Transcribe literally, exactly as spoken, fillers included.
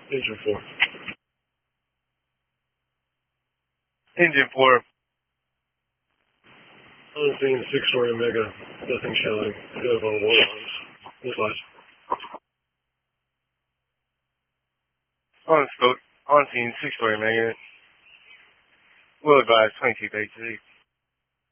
Engine four. Engine four. On scene, six-story Omega. Nothing showing. Good on war lines. This lights. On scope. On scene, six-story Omega. Will advise twenty-two thirty-three.